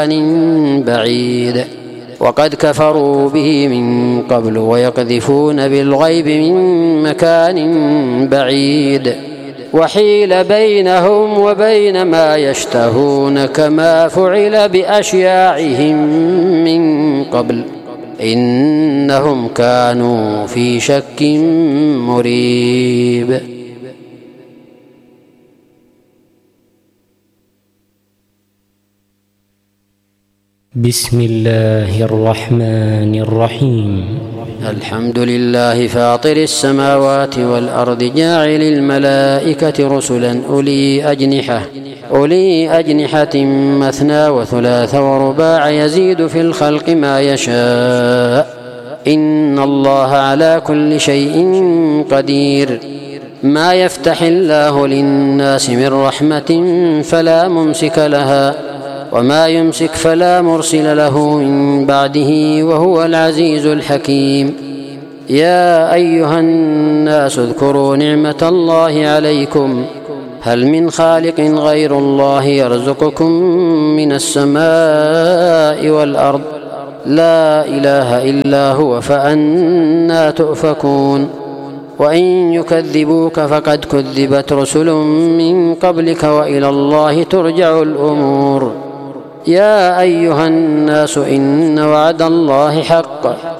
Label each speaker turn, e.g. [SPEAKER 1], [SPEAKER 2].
[SPEAKER 1] بعيد وقد كفروا به من قبل ويقذفون بالغيب من مكان بعيد وحيل بينهم وبين ما يشتهون كما فعل بأشياعهم من قبل إنهم كانوا في شك مريب.
[SPEAKER 2] بسم الله الرحمن الرحيم.
[SPEAKER 1] الحمد لله فاطر السماوات والأرض جاعل الملائكة رسلا أولي أجنحة مثنى وثلاث ورباع يزيد في الخلق ما يشاء إن الله على كل شيء قدير. ما يفتح الله للناس من رحمة فلا ممسك لها وما يمسك فلا مرسل له من بعده وهو العزيز الحكيم. يا أيها الناس اذكروا نعمة الله عليكم هل من خالق غير الله يرزقكم من السماء والأرض لا إله إلا هو فأنى تؤفكون. وإن يكذبوك فقد كذبت رسل من قبلك وإلى الله ترجع الأمور. يا أيها الناس إن وعد الله حق